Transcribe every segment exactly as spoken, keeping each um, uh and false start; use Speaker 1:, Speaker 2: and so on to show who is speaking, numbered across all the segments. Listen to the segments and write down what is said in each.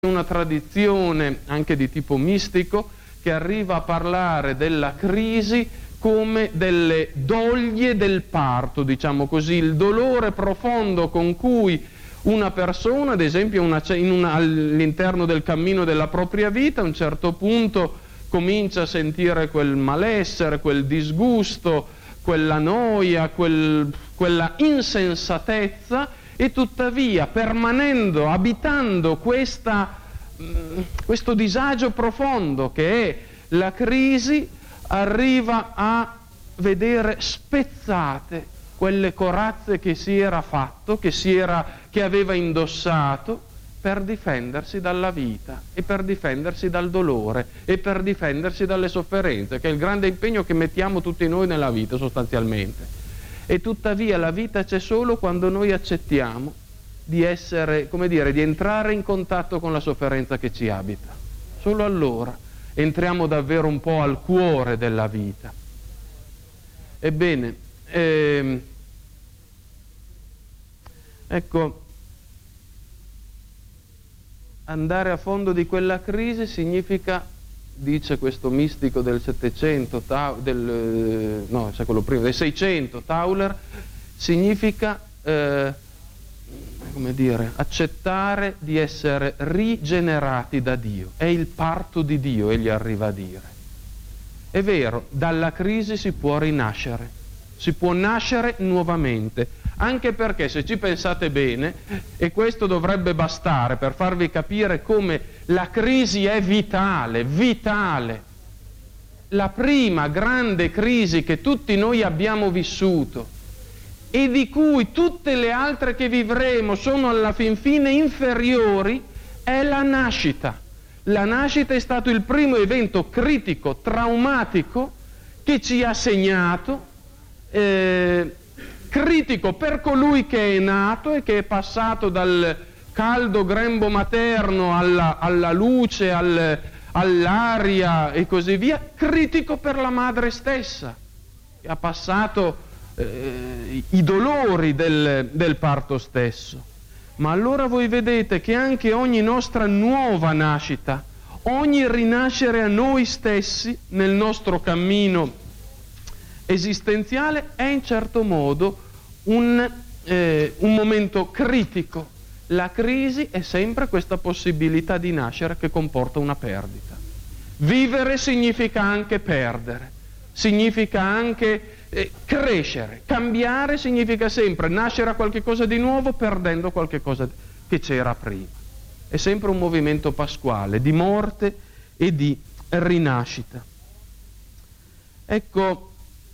Speaker 1: una tradizione anche di tipo mistico che arriva a parlare della crisi come delle doglie del parto, diciamo così, il dolore profondo con cui una persona, ad esempio una, in una, all'interno del cammino della propria vita, a un certo punto comincia a sentire quel malessere, quel disgusto, quella noia, quel, quella insensatezza, e tuttavia permanendo, abitando questa, questo disagio profondo che è la crisi, arriva a vedere spezzate quelle corazze che si era fatto, che, si era, che aveva indossato per difendersi dalla vita e per difendersi dal dolore e per difendersi dalle sofferenze, che è il grande impegno che mettiamo tutti noi nella vita sostanzialmente. E tuttavia la vita c'è solo quando noi accettiamo di essere, come dire, di entrare in contatto con la sofferenza che ci abita. Solo allora entriamo davvero un po' al cuore della vita. Ebbene, ehm, ecco, andare a fondo di quella crisi significa, dice questo mistico del Settecento, del, no, secolo prima, del Seicento, Tauler, significa, eh, come dire, accettare di essere rigenerati da Dio. È il parto di Dio, egli arriva a dire. È vero, dalla crisi si può rinascere, si può nascere nuovamente, anche perché, se ci pensate bene, e questo dovrebbe bastare per farvi capire come la crisi è vitale, vitale. La prima grande crisi che tutti noi abbiamo vissuto e di cui tutte le altre che vivremo sono alla fin fine inferiori è la nascita. La nascita è stato il primo evento critico, traumatico, che ci ha segnato, eh, critico per colui che è nato e che è passato dal caldo grembo materno alla, alla luce, al, all'aria e così via, critico per la madre stessa, che ha passato eh, i dolori del, del parto stesso. Ma allora voi vedete che anche ogni nostra nuova nascita, ogni rinascere a noi stessi nel nostro cammino esistenziale è in certo modo un, eh, un momento critico. La crisi è sempre questa possibilità di nascere che comporta una perdita. Vivere significa anche perdere, significa anche eh, crescere, cambiare significa sempre nascere a qualche cosa di nuovo perdendo qualche cosa che c'era prima. È sempre un movimento pasquale di morte e di rinascita. Ecco,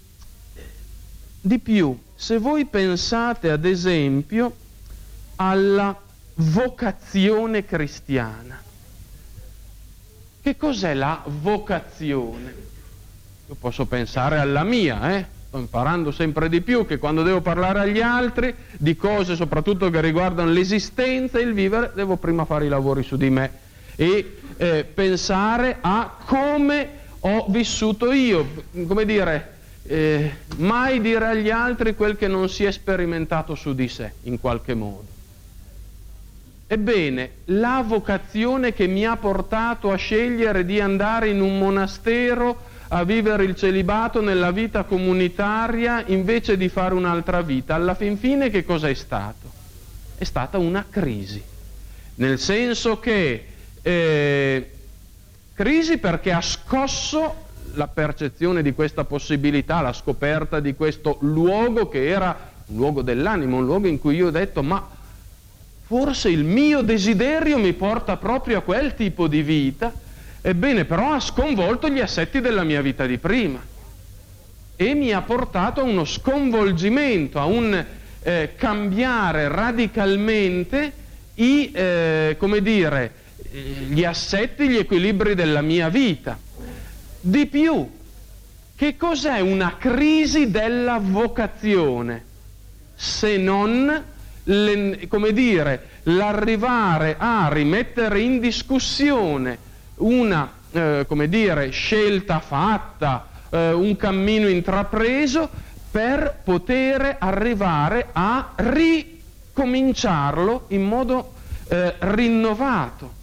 Speaker 1: di più, se voi pensate ad esempio alla vocazione cristiana. Che cos'è la vocazione? Io posso pensare alla mia, eh? Sto imparando sempre di più che quando devo parlare agli altri di cose soprattutto che riguardano l'esistenza e il vivere, devo prima fare i lavori su di me e eh, pensare a come ho vissuto io, come dire, eh, mai dire agli altri quel che non si è sperimentato su di sé in qualche modo. Ebbene, la vocazione che mi ha portato a scegliere di andare in un monastero a vivere il celibato nella vita comunitaria invece di fare un'altra vita, alla fin fine che cosa è stato? È stata una crisi, nel senso che eh, crisi perché ha scosso la percezione di questa possibilità, la scoperta di questo luogo che era un luogo dell'animo, un luogo in cui io ho detto ma forse il mio desiderio mi porta proprio a quel tipo di vita. Ebbene, però ha sconvolto gli assetti della mia vita di prima e mi ha portato a uno sconvolgimento, a un eh, cambiare radicalmente i, eh, come dire, gli assetti, gli equilibri della mia vita. Di più, che cos'è una crisi della vocazione se non Le, come dire, l'arrivare a rimettere in discussione una, eh, come dire, scelta fatta, eh, un cammino intrapreso per poter arrivare a ricominciarlo in modo eh, rinnovato.